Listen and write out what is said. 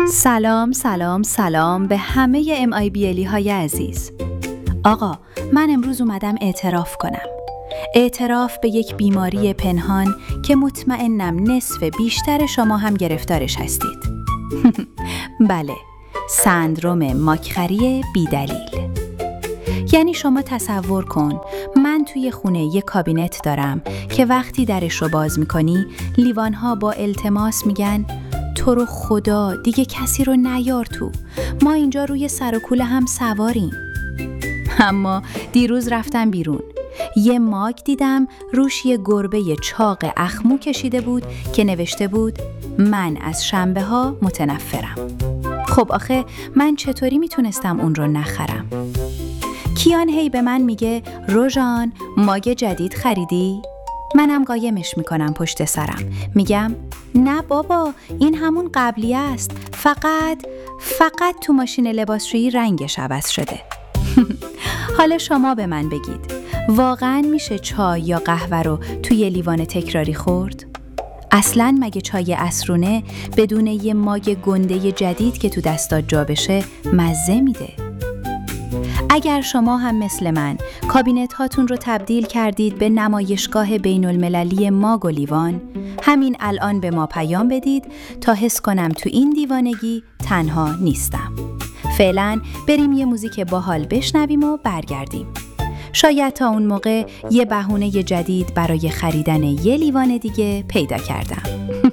سلام سلام سلام به همه MIBL های عزیز. آقا، من امروز اومدم اعتراف به یک بیماری پنهان که مطمئنم نصف بیشتر شما هم گرفتارش هستید. بله، سندروم ماکخری بیدلیل. یعنی شما تصور کن من توی خونه یک کابینت دارم که وقتی درش رو باز میکنی لیوانها با التماس میگن تو رو خدا دیگه کسی رو نیار تو، ما اینجا روی سر و کوله هم سواریم. اما دیروز رفتم بیرون، یه ماگ دیدم روش یه گربه چاق اخمو کشیده بود که نوشته بود من از شنبه ها متنفرم. خب آخه من چطوری میتونستم اون رو نخرم؟ کیان هی به من میگه روژان ماگ جدید خریدی؟ منم قایمش میکنم پشت سرم، میگم نه بابا این همون قبلیه است، فقط تو ماشین لباسشویی رنگش عوض شده. حالا شما به من بگید واقعاً میشه چای یا قهوه رو توی لیوان تکراری خورد؟ اصلاً مگه چای عصرونه بدون یه ماگ گنده جدید که تو دستات جا بشه مزه میده؟ اگر شما هم مثل من کابینت هاتون رو تبدیل کردید به نمایشگاه بین المللی ماگ و لیوان، همین الان به ما پیام بدید تا حس کنم تو این دیوانگی تنها نیستم. فعلا بریم یه موزیک باحال بشنویم و برگردیم. شاید تا اون موقع یه بهونه جدید برای خریدن یه لیوان دیگه پیدا کردم.